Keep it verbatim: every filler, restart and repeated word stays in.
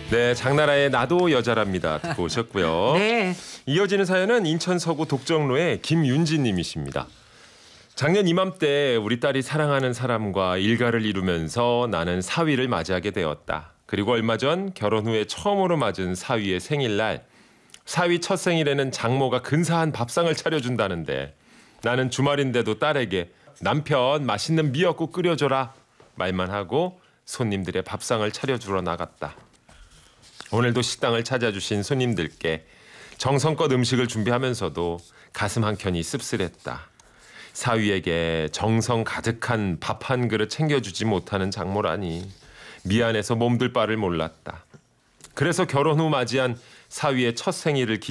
네, 장나라의 나도 여자랍니다 듣고 오셨고요. 네. 이어지는 사연은 인천 서구 독정로의 김윤지 님이십니다. 작년 이맘때 우리 딸이 사랑하는 사람과 일가를 이루면서 나는 사위를 맞이하게 되었다. 그리고 얼마 전 결혼 후에 처음으로 맞은 사위의 생일날 사위 첫 생일에는 장모가 근사한 밥상을 차려준다는데 나는 주말인데도 딸에게 남편 맛있는 미역국 끓여줘라 말만 하고 손님들의 밥상을 차려주러 나갔다. 오늘도 식당을 찾아주신 손님들께 정성껏 음식을 준비하면서도 가슴 한켠이 씁쓸했다. 사위에게 정성 가득한 밥 한 그릇 챙겨주지 못하는 장모라니 미안해서 몸둘 바를 몰랐다. 그래서 결혼 후 맞이한 사위의 첫 생일을 기